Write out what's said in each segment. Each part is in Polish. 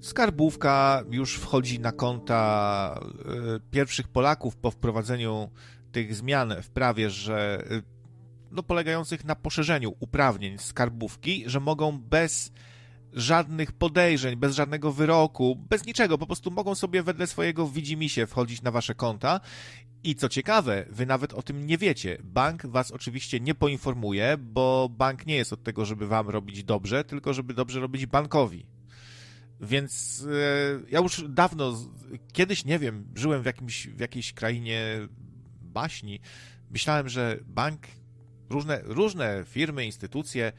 skarbówka już wchodzi na konta pierwszych Polaków po wprowadzeniu tych zmian w prawie, że no, polegających na poszerzeniu uprawnień skarbówki, że mogą bez żadnych podejrzeń, bez żadnego wyroku, bez niczego, po prostu mogą sobie wedle swojego widzimisię wchodzić na wasze konta. I co ciekawe, wy nawet o tym nie wiecie. Bank was oczywiście nie poinformuje, bo bank nie jest od tego, żeby wam robić dobrze, tylko żeby dobrze robić bankowi. Więc ja już dawno, kiedyś, nie wiem, żyłem w jakiejś krainie baśni. Myślałem, że bank, różne firmy, instytucje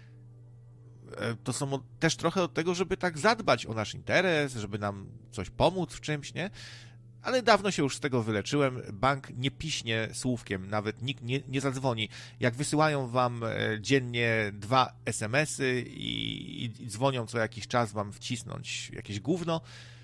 to są też trochę od tego, żeby tak zadbać o nasz interes, żeby nam coś pomóc w czymś, nie? Ale dawno się już z tego wyleczyłem. Bank nie piśnie słówkiem, nawet nikt nie zadzwoni. Jak wysyłają wam dziennie 2 SMS-y i dzwonią co jakiś czas wam wcisnąć jakieś gówno,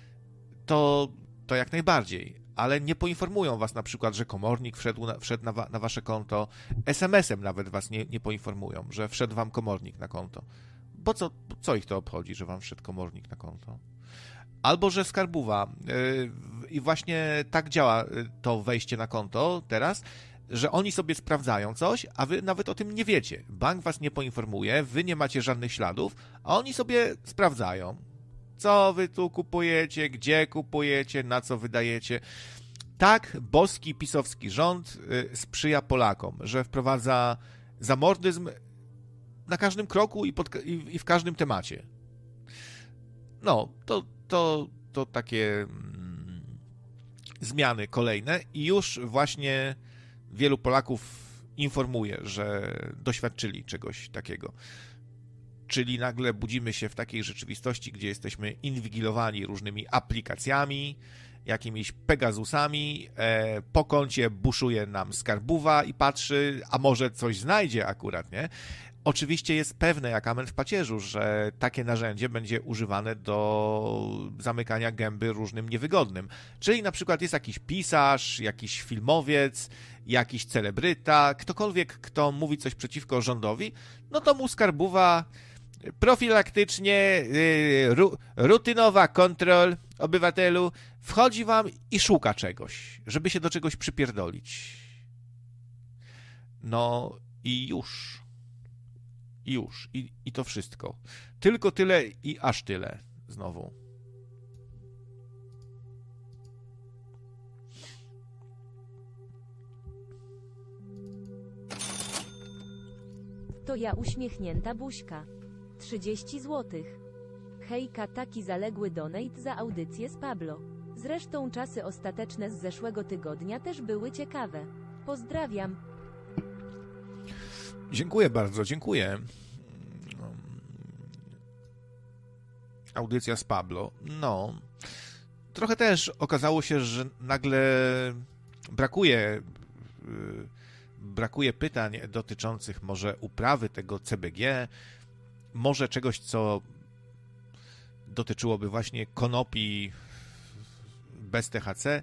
to jak najbardziej. Ale nie poinformują was na przykład, że komornik wszedł na wasze konto. SMS-em nawet was nie poinformują, że wszedł wam komornik na konto. Bo co ich to obchodzi, że wam wszedł komornik na konto? Albo, że skarbowa. I właśnie tak działa to wejście na konto teraz, że oni sobie sprawdzają coś, a wy nawet o tym nie wiecie. Bank was nie poinformuje, wy nie macie żadnych śladów, a oni sobie sprawdzają. Co wy tu kupujecie, gdzie kupujecie, na co wydajecie. Tak boski pisowski rząd sprzyja Polakom, że wprowadza zamordyzm na każdym kroku i w każdym temacie. No, to takie zmiany kolejne i już właśnie wielu Polaków informuje, że doświadczyli czegoś takiego. Czyli nagle budzimy się w takiej rzeczywistości, gdzie jesteśmy inwigilowani różnymi aplikacjami, jakimiś Pegasusami, po koncie buszuje nam skarbowa i patrzy, a może coś znajdzie akurat, nie? Oczywiście jest pewne, jak amen w pacierzu, że takie narzędzie będzie używane do zamykania gęby różnym niewygodnym. Czyli na przykład jest jakiś pisarz, jakiś filmowiec, jakiś celebryta, ktokolwiek, kto mówi coś przeciwko rządowi, no to mu skarbowa profilaktycznie, rutynowa kontrol obywatelu, wchodzi wam i szuka czegoś, żeby się do czegoś przypierdolić. No i już. I to wszystko. Tylko tyle i aż tyle. Znowu. To ja uśmiechnięta buźka. 30 złotych. Hejka, taki zaległy donate za audycję z Pablo. Zresztą czasy ostateczne z zeszłego tygodnia też były ciekawe. Pozdrawiam. Dziękuję bardzo, dziękuję. Audycja z Pablo. No, trochę też okazało się, że nagle brakuje pytań dotyczących może uprawy tego CBG, może czegoś, co dotyczyłoby właśnie konopi bez THC.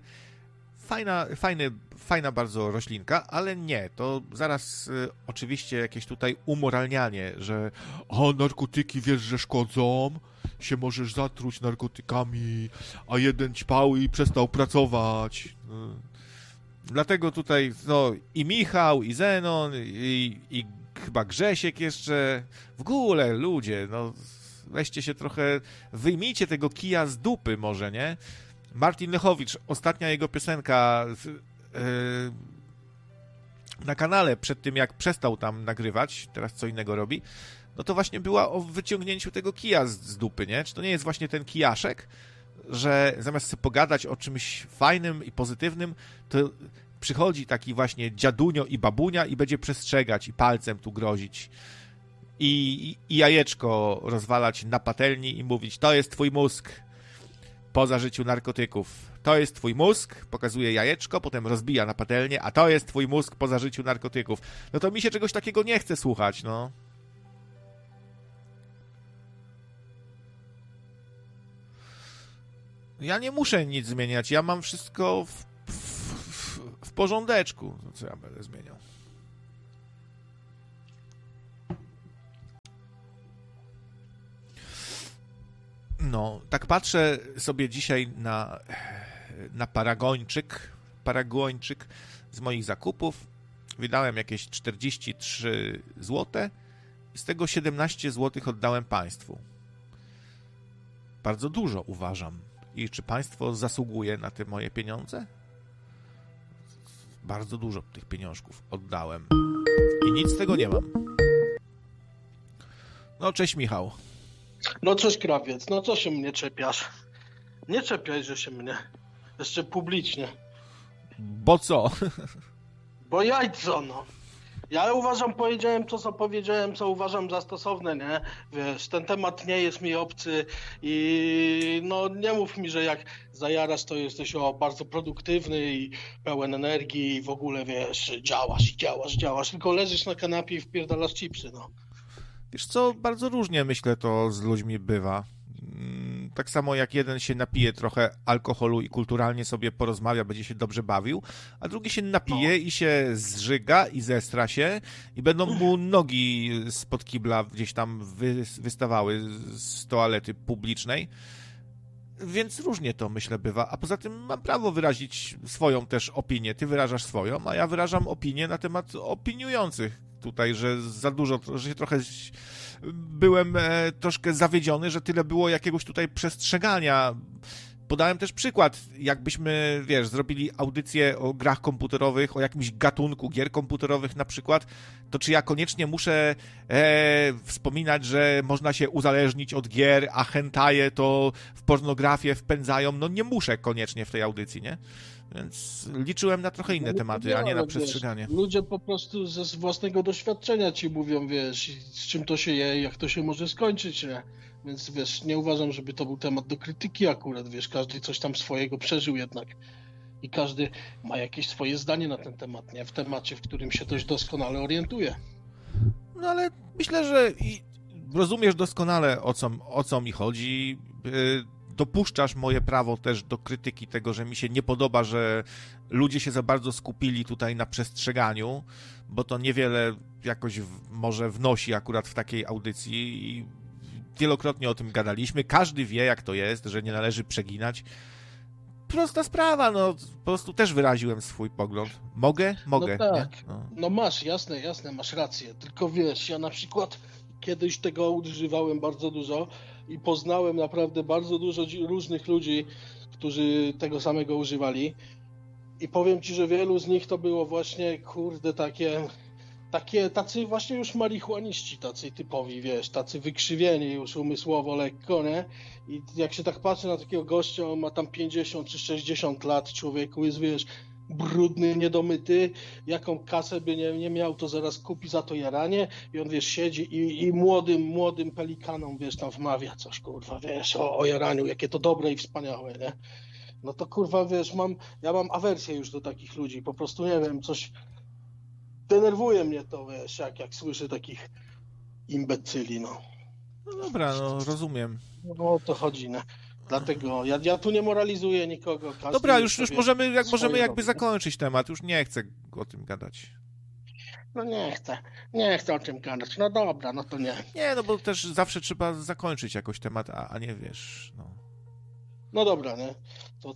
Fajna bardzo roślinka, ale nie, to zaraz oczywiście jakieś tutaj umoralnianie, że narkotyki wiesz, że szkodzą, się możesz zatruć narkotykami, a jeden ćpał i przestał pracować. Dlatego tutaj i Michał, i Zenon, i chyba Grzesiek jeszcze, w ogóle ludzie, weźcie się trochę, wyjmijcie tego kija z dupy może, nie? Martin Lechowicz, ostatnia jego piosenka na kanale, przed tym jak przestał tam nagrywać, teraz co innego robi, no to właśnie była o wyciągnięciu tego kija z dupy, nie? Czy to nie jest właśnie ten kijaszek, że zamiast sobie pogadać o czymś fajnym i pozytywnym, to przychodzi taki właśnie dziadunio i babunia i będzie przestrzegać i palcem tu grozić i jajeczko rozwalać na patelni i mówić, to jest twój mózg po zażyciu narkotyków. To jest twój mózg, pokazuje jajeczko, potem rozbija na patelnię, a to jest twój mózg po zażyciu narkotyków. No to mi się czegoś takiego nie chce słuchać, no. Ja nie muszę nic zmieniać, ja mam wszystko w porządeczku. No co ja będę zmieniał? No, tak patrzę sobie dzisiaj na paragończyk z moich zakupów. Wydałem jakieś 43 zł i z tego 17 zł oddałem państwu. Bardzo dużo uważam. I czy państwo zasługuje na te moje pieniądze? Bardzo dużo tych pieniążków oddałem. I nic z tego nie mam. No, cześć Michał. No cześć krawiec, no co się mnie czepiasz? Nie czepiaj, że się mnie. Jeszcze publicznie. Bo co? Bo jajco, no. Ja powiedziałem to, co powiedziałem, co uważam za stosowne, nie? Wiesz, ten temat nie jest mi obcy i no nie mów mi, że jak zajarasz, to jesteś bardzo produktywny i pełen energii i w ogóle, wiesz, działasz, tylko leżysz na kanapie i wpierdalasz chipsy, no. Wiesz co, bardzo różnie myślę to z ludźmi bywa. Tak samo jak jeden się napije trochę alkoholu i kulturalnie sobie porozmawia, będzie się dobrze bawił, a drugi się napije i się zżyga i zestra się i będą mu nogi spod kibla gdzieś tam wystawały z toalety publicznej. Więc różnie to, myślę, bywa. A poza tym mam prawo wyrazić swoją też opinię. Ty wyrażasz swoją, a ja wyrażam opinię na temat opiniujących tutaj, że za dużo, że się trochę byłem troszkę zawiedziony, że tyle było jakiegoś tutaj przestrzegania. Podałem też przykład, jakbyśmy, wiesz, zrobili audycję o grach komputerowych, o jakimś gatunku gier komputerowych na przykład, to czy ja koniecznie muszę wspominać, że można się uzależnić od gier, a hentaje to w pornografię wpędzają? No nie muszę koniecznie w tej audycji, nie? Więc liczyłem na trochę inne tematy, a nie na przestrzeganie. Wiesz, ludzie po prostu ze własnego doświadczenia ci mówią, wiesz, z czym to się je, jak to się może skończyć, nie? Więc wiesz, nie uważam, żeby to był temat do krytyki akurat, wiesz, każdy coś tam swojego przeżył jednak i każdy ma jakieś swoje zdanie na ten temat, nie? W temacie, w którym się dość doskonale orientuje. No ale myślę, że rozumiesz doskonale, o co mi chodzi. Dopuszczasz moje prawo też do krytyki tego, że mi się nie podoba, że ludzie się za bardzo skupili tutaj na przestrzeganiu, bo to niewiele jakoś może wnosi akurat w takiej audycji i wielokrotnie o tym gadaliśmy. Każdy wie, jak to jest, że nie należy przeginać. Prosta sprawa, no po prostu też wyraziłem swój pogląd. Mogę? Mogę. No tak, nie? no masz, jasne, masz rację, tylko wiesz, ja na przykład kiedyś tego używałem bardzo dużo i poznałem naprawdę bardzo dużo różnych ludzi, którzy tego samego używali i powiem ci, że wielu z nich to było właśnie, kurde, tacy właśnie już marihuaniści, tacy typowi, wiesz, tacy wykrzywieni już umysłowo lekko, nie? I jak się tak patrzy na takiego gościa, on ma tam 50 czy 60 lat, człowieku jest, wiesz, brudny, niedomyty, jaką kasę by nie miał, to zaraz kupi za to jaranie i on, wiesz, siedzi i młodym pelikanom, wiesz, tam wmawia coś, kurwa, wiesz, o jaraniu, jakie to dobre i wspaniałe, nie? No to, kurwa, wiesz, ja mam awersję już do takich ludzi, po prostu, nie wiem, coś denerwuje mnie to, wiesz, jak słyszę takich imbecyli, no. No dobra, no rozumiem. No o to chodzi, nie? Dlatego ja tu nie moralizuję nikogo. Dobra, już możemy jakby zakończyć temat, już nie chcę o tym gadać. No nie chcę o tym gadać, no dobra, no to nie. Nie, no bo też zawsze trzeba zakończyć jakoś temat, a nie wiesz, no. No dobra, nie? To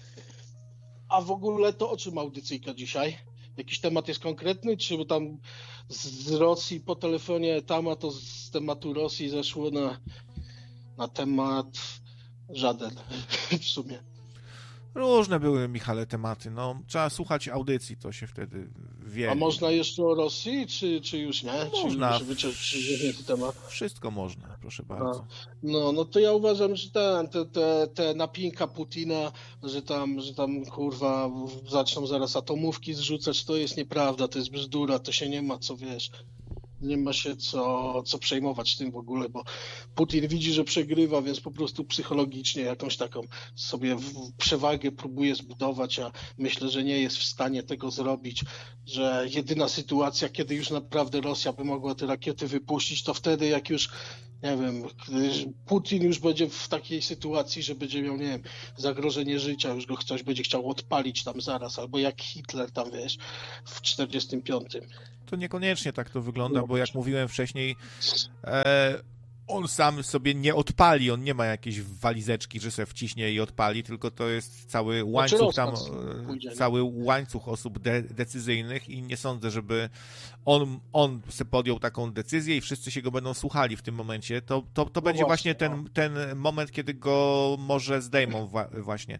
A w ogóle to o czym audycyjka dzisiaj? Jakiś temat jest konkretny, czy tam z Rosji po telefonie a to z tematu Rosji zeszło na temat żaden w sumie. Różne były, Michale, tematy. No, trzeba słuchać audycji, to się wtedy wie. A można jeszcze o Rosji, czy już nie? Można. Czy temat? Wszystko można, proszę bardzo. No to ja uważam, że te napinka Putina, że tam kurwa zaczną zaraz atomówki zrzucać, to jest nieprawda, to jest bzdura, to się nie ma co, wiesz, nie ma się co przejmować tym w ogóle, bo Putin widzi, że przegrywa, więc po prostu psychologicznie jakąś taką sobie przewagę próbuje zbudować, a myślę, że nie jest w stanie tego zrobić, że jedyna sytuacja, kiedy już naprawdę Rosja by mogła te rakiety wypuścić, to wtedy jak już, nie wiem, Putin już będzie w takiej sytuacji, że będzie miał, nie wiem, zagrożenie życia, już go ktoś będzie chciał odpalić tam zaraz, albo jak Hitler tam, wiesz, w 45. To niekoniecznie tak to wygląda, bo jak mówiłem wcześniej, on sam sobie nie odpali, on nie ma jakiejś walizeczki, że sobie wciśnie i odpali, tylko to jest cały łańcuch tam, cały łańcuch osób decyzyjnych i nie sądzę, żeby on se podjął taką decyzję i wszyscy się go będą słuchali w tym momencie. To będzie właśnie ten moment, kiedy go może zdejmą właśnie.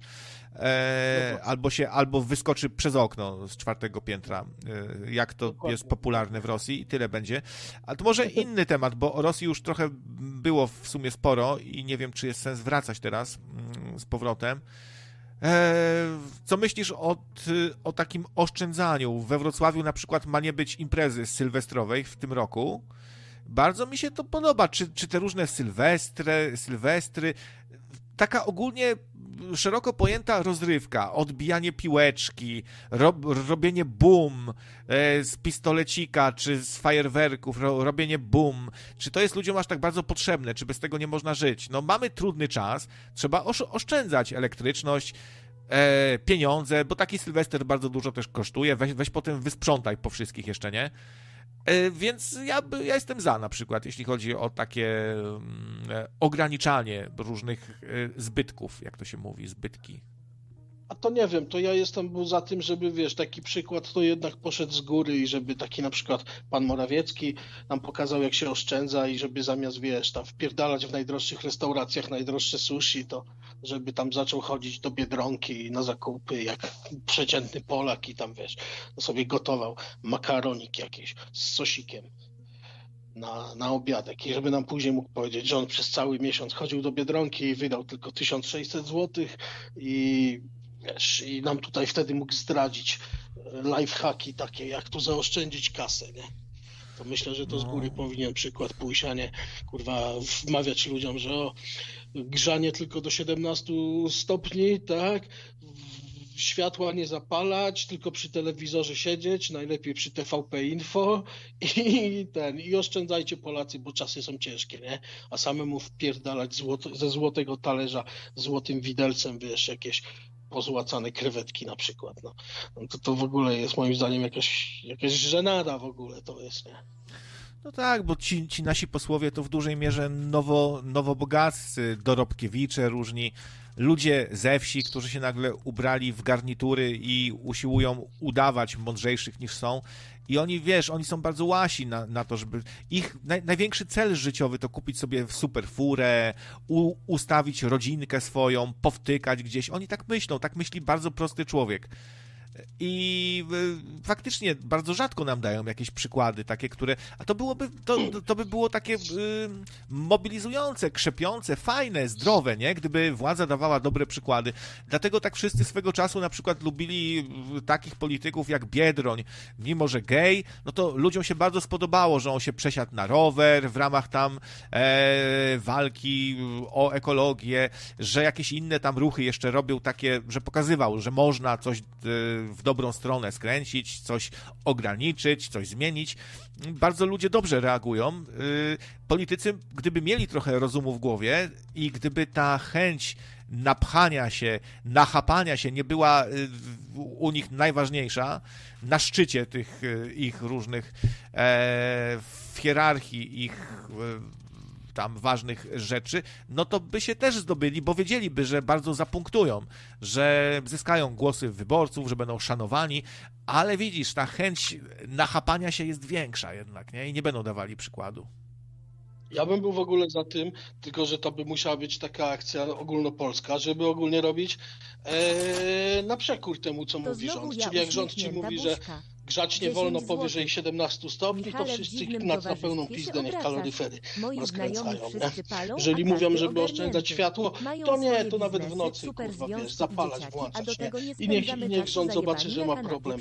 Albo wyskoczy przez okno z 4. piętra, jak to jest popularne w Rosji i tyle będzie. A to może inny temat, bo o Rosji już trochę było w sumie sporo i nie wiem, czy jest sens wracać teraz z powrotem. Co myślisz o takim oszczędzaniu? We Wrocławiu na przykład ma nie być imprezy sylwestrowej w tym roku. Bardzo mi się to podoba. Czy te różne sylwestry, taka ogólnie szeroko pojęta rozrywka, odbijanie piłeczki, robienie boom z pistolecika, czy z fajerwerków, robienie boom, czy to jest ludziom aż tak bardzo potrzebne, czy bez tego nie można żyć? No mamy trudny czas, trzeba oszczędzać elektryczność, pieniądze, bo taki sylwester bardzo dużo też kosztuje, weź potem wysprzątaj po wszystkich jeszcze, nie? Więc ja jestem za na przykład, jeśli chodzi o takie ograniczanie różnych zbytków, jak to się mówi, zbytki. A to nie wiem, to ja jestem za tym, żeby, wiesz, taki przykład to jednak poszedł z góry i żeby taki na przykład pan Morawiecki nam pokazał, jak się oszczędza i żeby zamiast, wiesz, tam wpierdalać w najdroższych restauracjach najdroższe sushi, to żeby tam zaczął chodzić do Biedronki na zakupy jak przeciętny Polak i tam, wiesz, sobie gotował makaronik jakiś z sosikiem na obiadek i żeby nam później mógł powiedzieć, że on przez cały miesiąc chodził do Biedronki i wydał tylko 1600 zł i wiesz, i nam tutaj wtedy mógł zdradzić lifehacki takie, jak tu zaoszczędzić kasę, nie? To myślę, że to z góry powinien przykład pójść, a nie, kurwa, wmawiać ludziom, że grzanie tylko do 17 stopni, tak? Światła nie zapalać, tylko przy telewizorze siedzieć, najlepiej przy TVP Info i oszczędzajcie Polacy, bo czasy są ciężkie, nie? A samemu wpierdalać ze złotego talerza złotym widelcem, wiesz, jakieś pozłacane krewetki na przykład, no to w ogóle jest moim zdaniem jakaś żenada w ogóle to jest, nie? No tak, bo ci nasi posłowie to w dużej mierze nowobogaccy, dorobkiewicze różni, ludzie ze wsi, którzy się nagle ubrali w garnitury i usiłują udawać mądrzejszych niż są. I oni, wiesz, oni są bardzo łasi na to, żeby ich największy cel życiowy to kupić sobie super furę, ustawić rodzinkę swoją, powtykać gdzieś. Oni tak myślą, tak myśli bardzo prosty człowiek. I faktycznie bardzo rzadko nam dają jakieś przykłady takie, które... A to by było takie mobilizujące, krzepiące, fajne, zdrowe, nie? Gdyby władza dawała dobre przykłady. Dlatego tak wszyscy swego czasu na przykład lubili takich polityków jak Biedroń. Mimo że gej, no to ludziom się bardzo spodobało, że on się przesiadł na rower w ramach tam walki o ekologię, że jakieś inne tam ruchy jeszcze robił takie, że pokazywał, że można coś w dobrą stronę skręcić, coś ograniczyć, coś zmienić. Bardzo ludzie dobrze reagują. Politycy, gdyby mieli trochę rozumu w głowie i gdyby ta chęć napchania się, nachapania się nie była u nich najważniejsza, na szczycie tych ich różnych w hierarchii ich tam ważnych rzeczy, no to by się też zdobyli, bo wiedzieliby, że bardzo zapunktują, że zyskają głosy wyborców, że będą szanowani, ale widzisz, ta chęć nachapania się jest większa jednak, nie? I nie będą dawali przykładu. Ja bym był w ogóle za tym, tylko że to by musiała być taka akcja ogólnopolska, żeby ogólnie robić na przekór temu, co mówi rząd. Czyli jak rząd ci mówi, że grzać nie wolno powyżej 17 stopni, to wszyscy gnać na pełną pizdę, niech kaloryfery rozkręcają. Jeżeli mówią, żeby oszczędzać światło, to nie, to nawet w nocy, kurwa, wiesz, zapalać, włączać, nie? I niech rząd zobaczy, że ma problem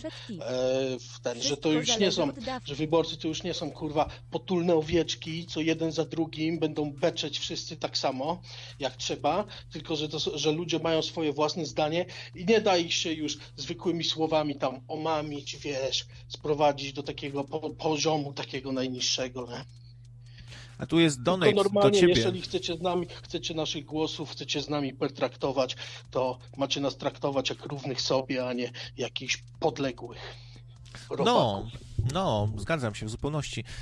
że to już nie są, że wyborcy to już nie są, kurwa, potulne owieczki, co jeden za drugim będą beczeć wszyscy tak samo, jak trzeba, tylko że ludzie mają swoje własne zdanie i nie da ich się już zwykłymi słowami tam omamić, wiesz, sprowadzić do takiego poziomu takiego najniższego, nie? A tu jest donate do ciebie. Jeżeli chcecie naszych głosów, chcecie z nami pertraktować, to macie nas traktować jak równych sobie, a nie jakichś podległych robaków. No, zgadzam się w zupełności.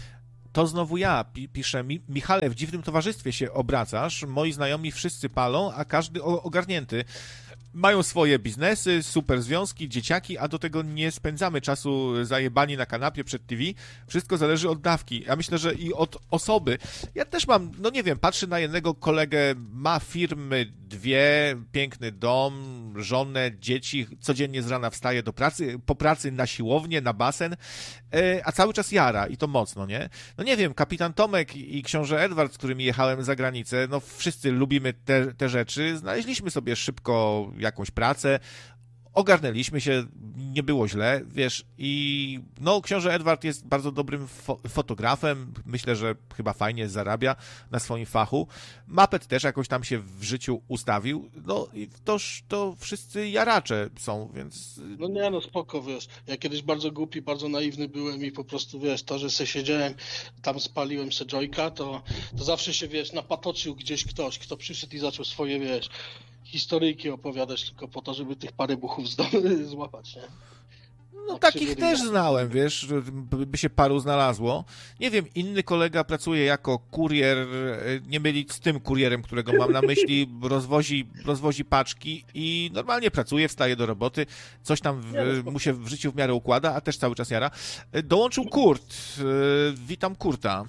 To znowu ja, piszę. Michale, w dziwnym towarzystwie się obracasz. Moi znajomi wszyscy palą, a każdy ogarnięty. Mają swoje biznesy, super związki, dzieciaki, a do tego nie spędzamy czasu zajebani na kanapie przed TV. Wszystko zależy od dawki. Ja myślę, że i od osoby. Ja też mam, no nie wiem, patrzę na jednego kolegę, ma firmy 2, piękny dom, żonę, dzieci, codziennie z rana wstaje do pracy, po pracy na siłownię, na basen, a cały czas jara i to mocno, nie? No nie wiem, kapitan Tomek i książę Edward, z którymi jechałem za granicę, no wszyscy lubimy te rzeczy, znaleźliśmy sobie szybko jakąś pracę, ogarnęliśmy się, nie było źle, wiesz, i no książę Edward jest bardzo dobrym fotografem, myślę, że chyba fajnie zarabia na swoim fachu. Muppet też jakoś tam się w życiu ustawił, no i to wszyscy jaracze są, więc... No nie, no spoko, wiesz, ja kiedyś bardzo głupi, bardzo naiwny byłem i po prostu, wiesz, to, że se siedziałem, tam spaliłem se joyka, to zawsze się, wiesz, napatoczył gdzieś ktoś, kto przyszedł i zaczął swoje, wiesz, historyjki opowiadać tylko po to, żeby tych parę buchów złapać, nie? No takich też znałem, wiesz, by się paru znalazło. Nie wiem, inny kolega pracuje jako kurier, nie mylić z tym kurierem, którego mam na myśli, rozwozi paczki i normalnie pracuje, wstaje do roboty, coś tam mu się w życiu w miarę układa, a też cały czas jara. Dołączył Kurt. Witam Kurta.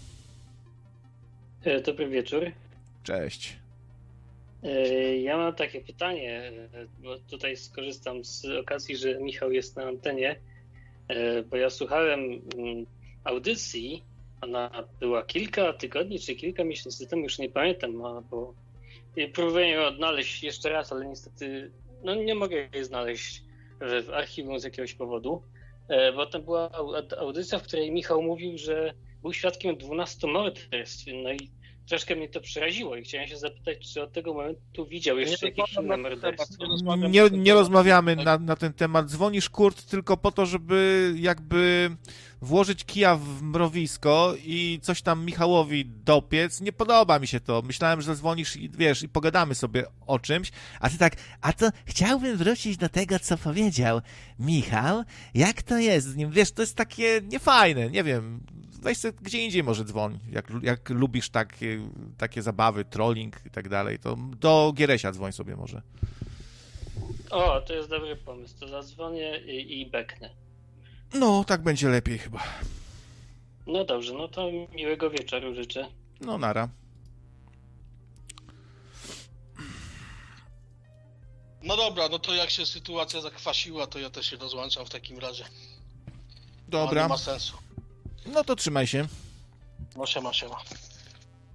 Dobry wieczór. Cześć. Ja mam takie pytanie, bo tutaj skorzystam z okazji, że Michał jest na antenie, bo ja słuchałem audycji, ona była kilka tygodni czy kilka miesięcy temu, już nie pamiętam, bo próbuję ją odnaleźć jeszcze raz, ale niestety no nie mogę jej znaleźć w archiwum z jakiegoś powodu, bo tam była audycja, w której Michał mówił, że był świadkiem 12 morderstw, no i troszkę mnie to przeraziło i chciałem się zapytać, czy od tego momentu widział jeszcze jakieś inne morderstwo. Nie rozmawiamy na ten temat. Dzwonisz, Kurt, tylko po to, żeby jakby włożyć kija w mrowisko i coś tam Michałowi dopiec. Nie podoba mi się to. Myślałem, że zadzwonisz i wiesz, i pogadamy sobie o czymś, a ty tak, a to chciałbym wrócić do tego, co powiedział Michał. Jak to jest z nim? Wiesz, to jest takie niefajne, nie wiem. Weź sobie gdzie indziej może dzwoń, jak lubisz takie zabawy, trolling i tak dalej, to do Gieresia dzwoń sobie może. O, to jest dobry pomysł, to zadzwonię i beknę. No, tak będzie lepiej chyba. No dobrze, no to miłego wieczoru życzę. No, nara. No dobra, no to jak się sytuacja zakwasiła, to ja też się rozłączam w takim razie. Dobra. Nie ma sensu. No to trzymaj się. No siema.